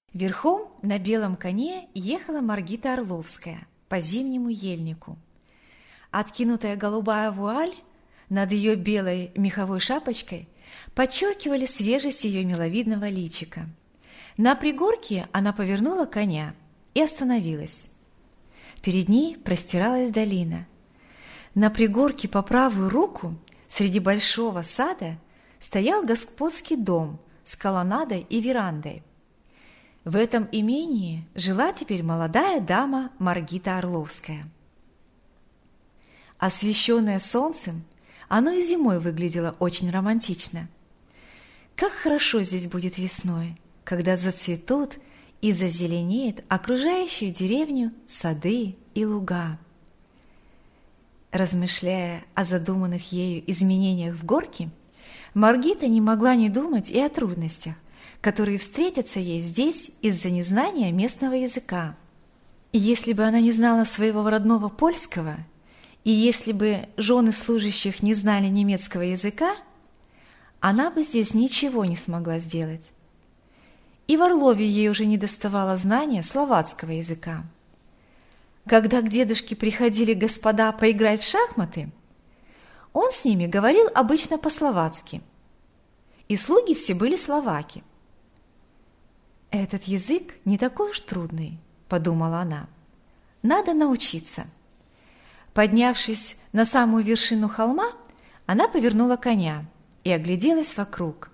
Верхом на белом коне ехала Маргита Орловская по зимнему ельнику. Откинутая голубая вуаль над ее белой меховой шапочкой подчеркивали свежесть ее миловидного личика. На пригорке она повернула коня и остановилась. Перед ней простиралась долина. На пригорке по правую руку среди большого сада стоял господский дом с колоннадой и верандой. В этом имении жила теперь молодая дама Маргита Орловская. Освещенное солнцем, оно и зимой выглядело очень романтично. Как хорошо здесь будет весной, когда зацветут и зазеленеют окружающую деревню сады и луга. Размышляя о задуманных ею изменениях в горке, Маргита не могла не думать и о трудностях, которые встретятся ей здесь из-за незнания местного языка. И если бы она не знала своего родного польского, и если бы жены служащих не знали немецкого языка, она бы здесь ничего не смогла сделать. И в Орлове ей уже не доставало знания словацкого языка. Когда к дедушке приходили господа поиграть в шахматы, он с ними говорил обычно по-словацки, и слуги все были словаки. «Этот язык не такой уж трудный», – подумала она. «Надо научиться». Поднявшись на самую вершину холма, она повернула коня и огляделась вокруг.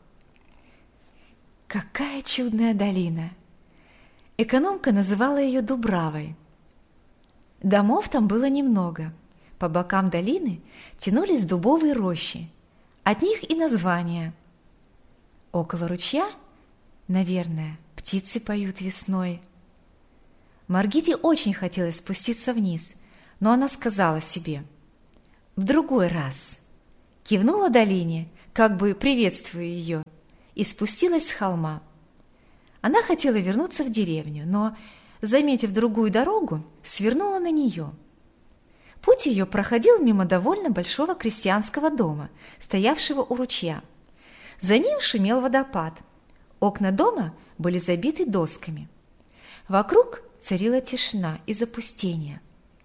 Какая чудная долина! Экономка называла ее Дубравой. Домов там было немного. По бокам долины тянулись дубовые рощи. От них и название. Около ручья, наверное, птицы поют весной. Маргите очень хотелось спуститься вниз, но она сказала себе: «В другой раз». Кивнула долине, как бы приветствуя ее, и спустилась с холма. Она хотела вернуться в деревню, но, заметив другую дорогу, свернула на нее. Путь ее проходил мимо довольно большого крестьянского дома, стоявшего у ручья. За ним шумел водопад. Окна дома были забиты досками. Вокруг царила тишина и запустение.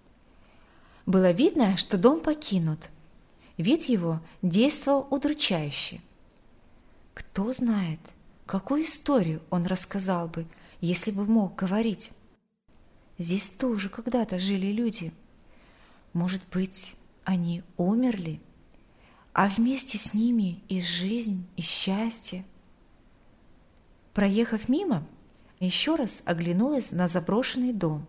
Было видно, что дом покинут. Вид его действовал удручающе. Кто знает, какую историю он рассказал бы, если бы мог говорить. Здесь тоже когда-то жили люди. Может быть, они умерли, а вместе с ними и жизнь, и счастье. Проехав мимо, еще раз оглянулась на заброшенный дом.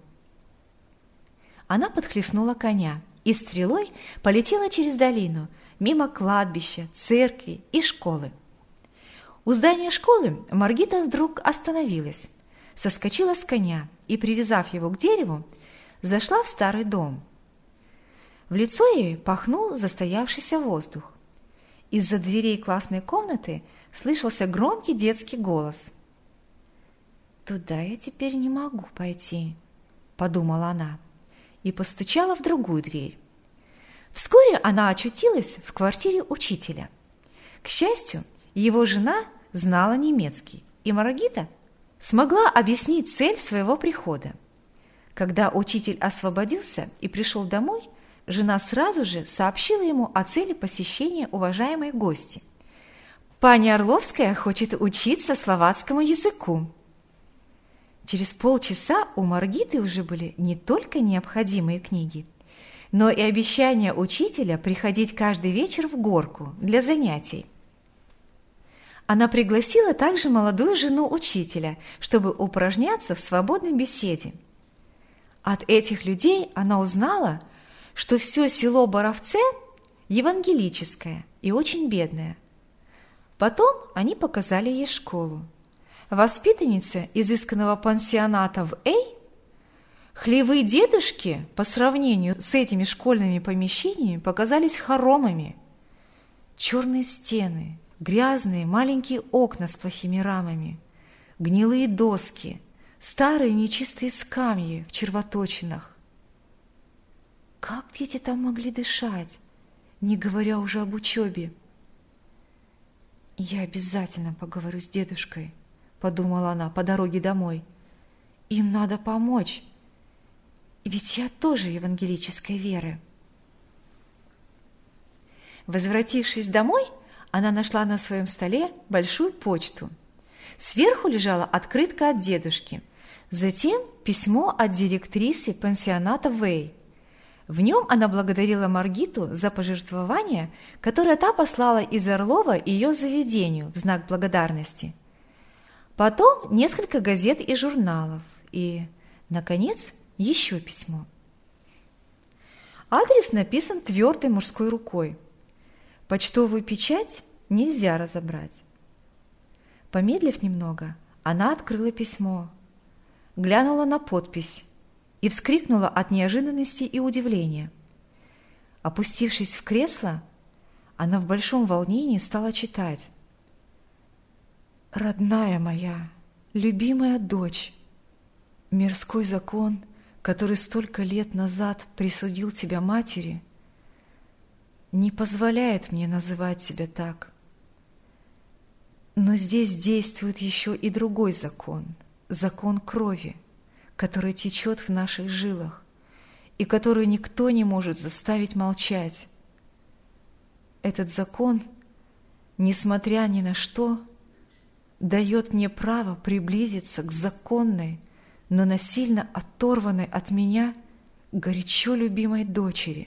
Она подхлестнула коня и стрелой полетела через долину, мимо кладбища, церкви и школы. У здания школы Маргита вдруг остановилась, соскочила с коня и, привязав его к дереву, зашла в старый дом. В лицо ей пахнул застоявшийся воздух. Из-за дверей классной комнаты слышался громкий детский голос. «Туда я теперь не могу пойти», – подумала она, и постучала в другую дверь. Вскоре она очутилась в квартире учителя. К счастью, его жена знала немецкий, и Маргита смогла объяснить цель своего прихода. Когда учитель освободился и пришел домой, жена сразу же сообщила ему о цели посещения уважаемой гости. «Пани Орловская хочет учиться словацкому языку». Через полчаса у Маргиты уже были не только необходимые книги, но и обещание учителя приходить каждый вечер в горку для занятий. Она пригласила также молодую жену учителя, чтобы упражняться в свободной беседе. От этих людей она узнала, что все село Боровце евангелическое и очень бедное. Потом они показали ей школу. Воспитанница изысканного пансионата в Эй, хлевы дедушки по сравнению с этими школьными помещениями показались хоромами. Черные стены, грязные маленькие окна с плохими рамами, гнилые доски, старые нечистые скамьи в червоточинах. Как дети там могли дышать, не говоря уже об учебе? «Я обязательно поговорю с дедушкой», подумала она по дороге домой. Им надо помочь, ведь я тоже евангелической веры. Возвратившись домой, она нашла на своем столе большую почту. Сверху лежала открытка от дедушки, затем письмо от директрисы пансионата Вэй. В нем она благодарила Маргиту за пожертвование, которое та послала из Орлова ее заведению в знак благодарности. Потом несколько газет и журналов и, наконец, еще письмо. Адрес написан твердой мужской рукой. Почтовую печать нельзя разобрать. Помедлив немного, она открыла письмо, глянула на подпись и вскрикнула от неожиданности и удивления. Опустившись в кресло, она в большом волнении стала читать. «Родная моя, любимая дочь, мирской закон, который столько лет назад присудил тебя матери, не позволяет мне называть тебя так. Но здесь действует еще и другой закон, закон крови, который течет в наших жилах и который никто не может заставить молчать. Этот закон, несмотря ни на что, дает мне право приблизиться к законной, но насильно оторванной от меня горячо любимой дочери.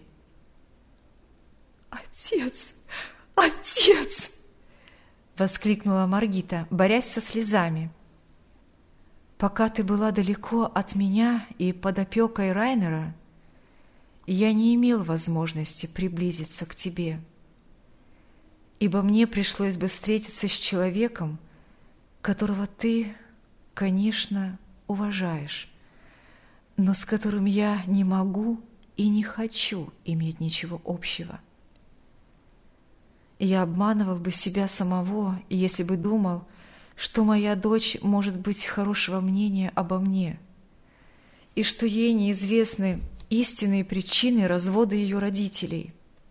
«Отец! Отец!» — воскликнула Маргита, борясь со слезами. «Пока ты была далеко от меня и под опекой Райнера, я не имел возможности приблизиться к тебе, ибо мне пришлось бы встретиться с человеком, которого ты, конечно, уважаешь, но с которым я не могу и не хочу иметь ничего общего. Я обманывал бы себя самого, если бы думал, что моя дочь может быть хорошего мнения обо мне, и что ей неизвестны истинные причины развода ее родителей.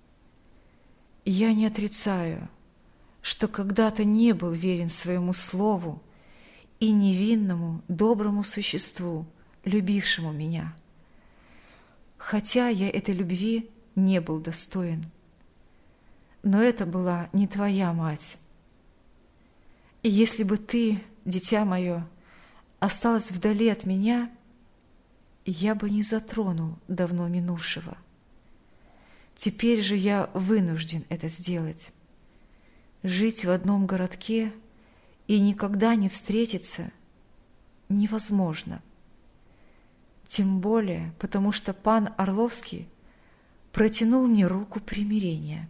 Я не отрицаю, что когда-то не был верен своему слову и невинному, доброму существу, любившему меня, хотя я этой любви не был достоин. Но это была не твоя мать. И если бы ты, дитя мое, осталась вдали от меня, я бы не затронул давно минувшего. Теперь же я вынужден это сделать. Жить в одном городке и никогда не встретиться невозможно. Тем более, потому что пан Орловский протянул мне руку примирения.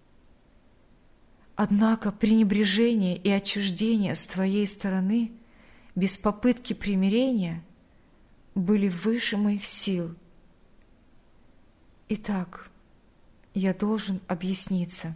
Однако пренебрежение и отчуждение с твоей стороны без попытки примирения были выше моих сил. Итак, я должен объясниться.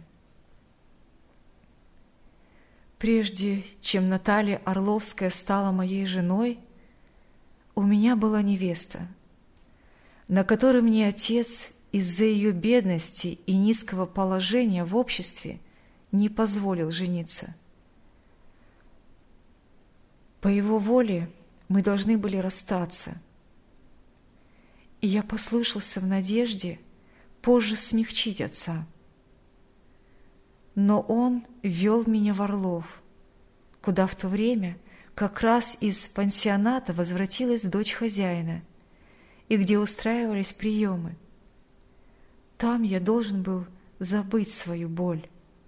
Прежде чем Наталья Орловская стала моей женой, у меня была невеста, на которой мне отец из-за ее бедности и низкого положения в обществе не позволил жениться. По его воле мы должны были расстаться, и я послушался в надежде позже смягчить отца. Но он вел меня в Орлов, куда в то время как раз из пансионата возвратилась дочь хозяина, и где устраивались приемы. Там я должен был забыть свою боль.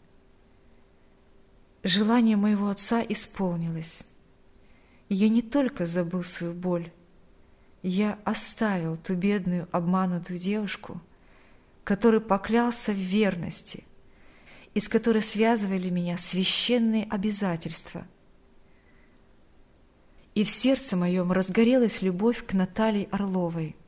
Желание моего отца исполнилось. Я не только забыл свою боль, я оставил ту бедную обманутую девушку, который поклялся в верности, и с которой связывали меня священные обязательства. И в сердце моем разгорелась любовь к Наталье Орловой.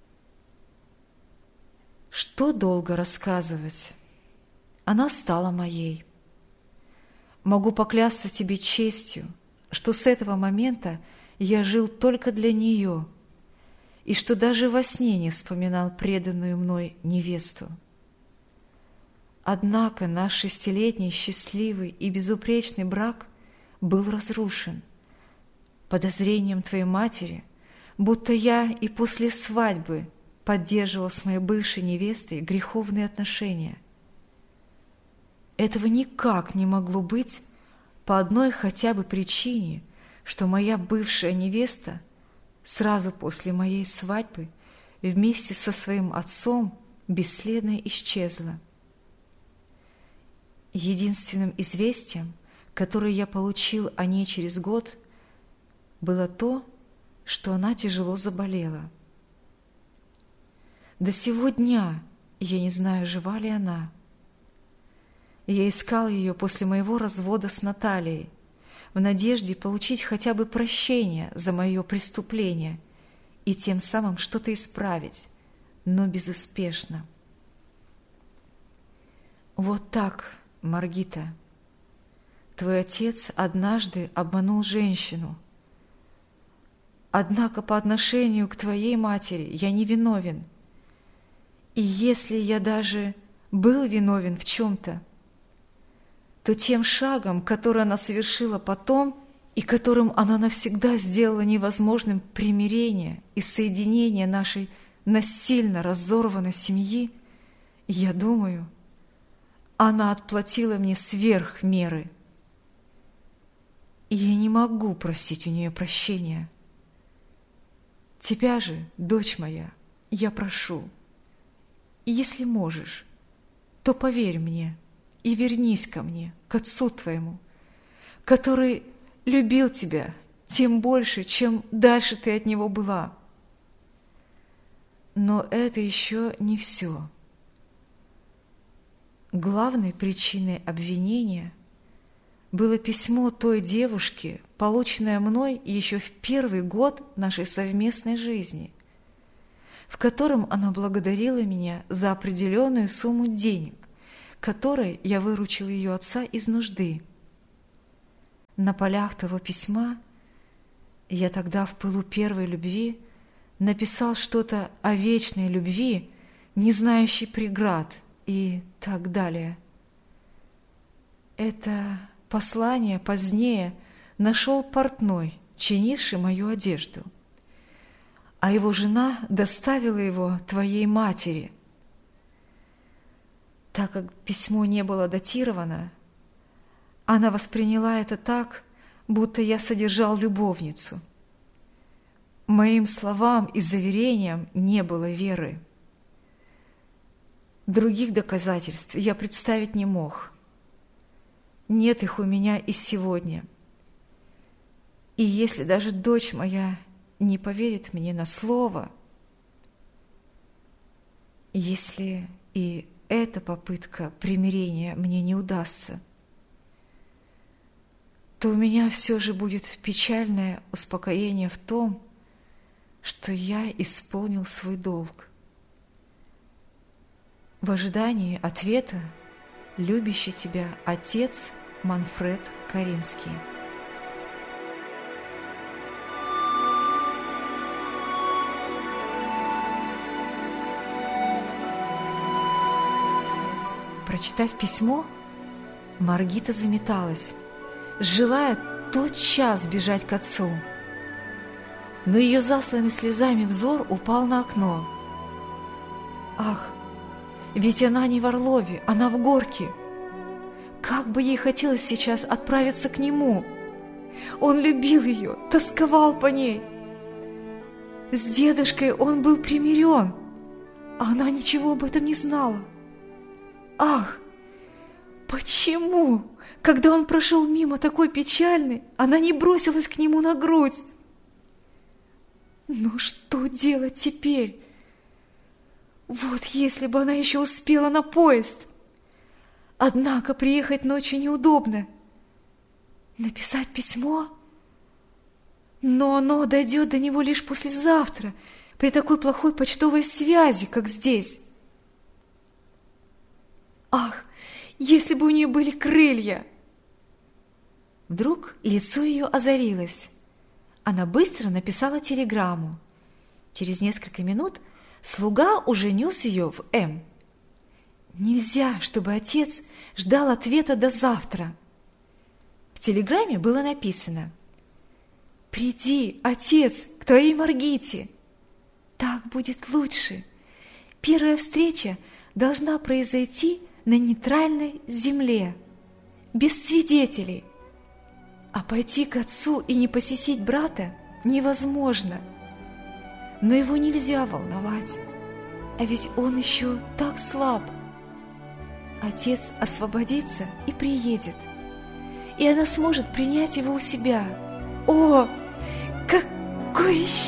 Что долго рассказывать? Она стала моей. Могу поклясться тебе честью, что с этого момента я жил только для нее, и что даже во сне не вспоминал преданную мной невесту. Однако наш 6-летний счастливый и безупречный брак был разрушен, подозрением твоей матери, будто я и после свадьбы поддерживал с моей бывшей невестой греховные отношения. Этого никак не могло быть по одной хотя бы причине, что моя бывшая невеста сразу после моей свадьбы вместе со своим отцом бесследно исчезла. Единственным известием, которое я получил о ней через год, было то, что она тяжело заболела. До сего дня я не знаю, жива ли она. Я искал ее после моего развода с Натальей в надежде получить хотя бы прощение за мое преступление и тем самым что-то исправить, но безуспешно. Вот так, Маргита, твой отец однажды обманул женщину. Однако по отношению к твоей матери я не виновен. И если я даже был виновен в чем-то, то тем шагом, который она совершила потом и которым она навсегда сделала невозможным примирение и соединение нашей насильно разорванной семьи, я думаю, она отплатила мне сверх меры. И я не могу просить у нее прощения. Тебя же, дочь моя, я прошу, и если можешь, то поверь мне и вернись ко мне, к отцу твоему, который любил тебя тем больше, чем дальше ты от него была. Но это еще не все. Главной причиной обвинения было письмо той девушки, полученное мной еще в первый год нашей совместной жизни, в котором она благодарила меня за определенную сумму денег, которой я выручил ее отца из нужды. На полях того письма я тогда в пылу первой любви написал что-то о вечной любви, не знающей преград и так далее. Это послание позднее нашел портной, чинивший мою одежду, а его жена доставила его твоей матери. Так как письмо не было датировано, она восприняла это так, будто я содержал любовницу. Моим словам и заверениям не было веры. Других доказательств я представить не мог. Нет их у меня и сегодня. И если даже дочь моя не поверит мне на слово, если и эта попытка примирения мне не удастся, то у меня все же будет печальное успокоение в том, что я исполнил свой долг. В ожидании ответа любящий тебя отец Манфред Каримский. Прочитав письмо, Маргита заметалась, желая тотчас бежать к отцу. Но ее засланный слезами взор упал на окно. Ах, ведь она не в Орлове, она в Горке. Как бы ей хотелось сейчас отправиться к нему. Он любил ее, тосковал по ней. С дедушкой он был примирен, а она ничего об этом не знала. Ах, почему, когда он прошел мимо такой печальный, она не бросилась к нему на грудь? Ну что делать теперь? Вот если бы она еще успела на поезд. Однако приехать ночью неудобно. Написать письмо? Но оно дойдет до него лишь послезавтра, при такой плохой почтовой связи, как здесь. Ах, если бы у нее были крылья! Вдруг лицо ее озарилось. Она быстро написала телеграмму. Через несколько минут слуга уже нес ее в М. Нельзя, чтобы отец ждал ответа до завтра. В телеграмме было написано: Приди, отец, к твоей Маргите. Так будет лучше. Первая встреча должна произойти на нейтральной земле, без свидетелей. А пойти к отцу и не посетить брата невозможно. Но его нельзя волновать, а ведь он еще так слаб. Отец освободится и приедет, и она сможет принять его у себя. О, какое счастье!